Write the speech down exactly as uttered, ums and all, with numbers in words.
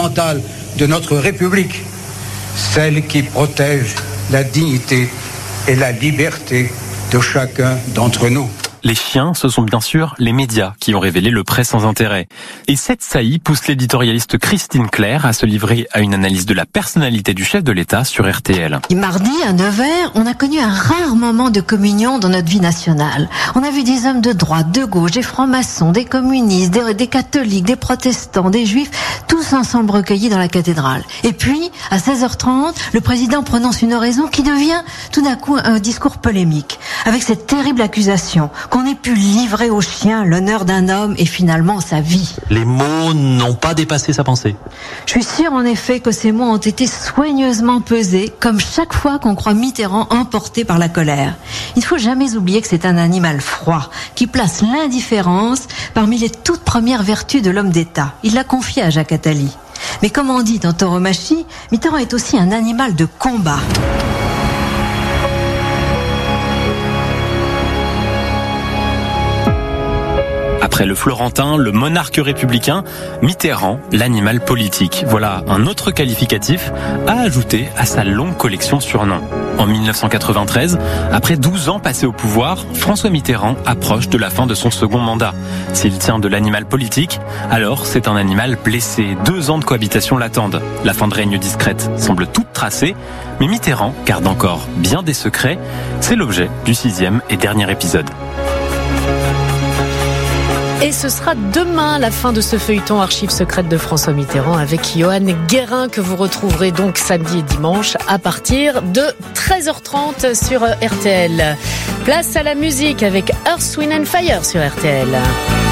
fondamentale de notre République, celle qui protège la dignité et la liberté de chacun d'entre nous. Les chiens, ce sont bien sûr les médias qui ont révélé le prêt sans intérêt. Et cette saillie pousse l'éditorialiste Christine Clair à se livrer à une analyse de la personnalité du chef de l'État sur R T L. Et mardi, à neuf heures, on a connu un rare moment de communion dans notre vie nationale. On a vu des hommes de droite, de gauche, des francs-maçons, des communistes, des, des catholiques, des protestants, des juifs, tous ensemble recueillis dans la cathédrale. Et puis, à seize heures trente, le président prononce une oraison qui devient tout d'un coup un discours polémique, avec cette terrible accusation qu'on ait pu livrer aux chiens l'honneur d'un homme et finalement sa vie. Les mots n'ont pas dépassé sa pensée. Je suis sûre en effet que ces mots ont été soigneusement pesés, comme chaque fois qu'on croit Mitterrand emporté par la colère. Il ne faut jamais oublier que c'est un animal froid, qui place l'indifférence parmi les toutes premières vertus de l'homme d'État. Il l'a confié à Jacques Attali. Mais comme on dit dans Tauromachie, Mitterrand est aussi un animal de combat. Après le Florentin, le monarque républicain, Mitterrand, l'animal politique. Voilà un autre qualificatif à ajouter à sa longue collection surnoms. En dix-neuf cent quatre-vingt-treize, après douze ans passés au pouvoir, François Mitterrand approche de la fin de son second mandat. S'il tient de l'animal politique, alors c'est un animal blessé. Deux ans de cohabitation l'attendent. La fin de règne discrète semble toute tracée, mais Mitterrand garde encore bien des secrets. C'est l'objet du sixième et dernier épisode. Et ce sera demain la fin de ce feuilleton Archives secrètes de François Mitterrand avec Johan Guérin que vous retrouverez donc samedi et dimanche à partir de treize heures trente sur R T L. Place à la musique avec Earth, Wind and Fire sur R T L.